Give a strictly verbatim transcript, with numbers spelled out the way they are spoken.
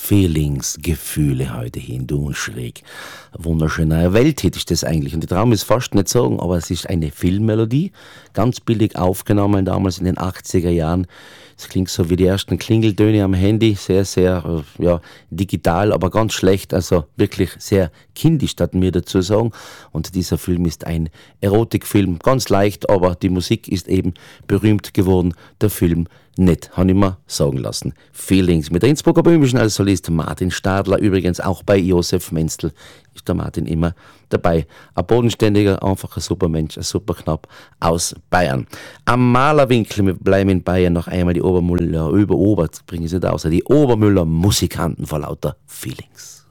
Feelings, Gefühle heute hin, du und schräg. Ein wunderschöner Welthit ist das eigentlich. Und der Traum ist fast nicht sagen, aber es ist eine Filmmelodie, ganz billig aufgenommen, damals in den achtziger Jahren. Es klingt so wie die ersten Klingeltöne am Handy, sehr, sehr ja, digital, aber ganz schlecht, also wirklich sehr kindisch, hatten wir dazu sagen. Und dieser Film ist ein Erotikfilm, ganz leicht, aber die Musik ist eben berühmt geworden, der Film nicht, habe ich mir sagen lassen. Feelings mit der Innsbrucker Böhmischen als Solist Martin Stadler, übrigens auch bei Josef Menzel ist der Martin immer dabei. Ein bodenständiger, einfacher Supermensch, ein Superknapp aus Bayern. Am Malerwinkel, wir bleiben in Bayern, noch einmal die Obermüller, über Ober, bringen sie da aus, die Obermüller Musikanten vor lauter Feelings.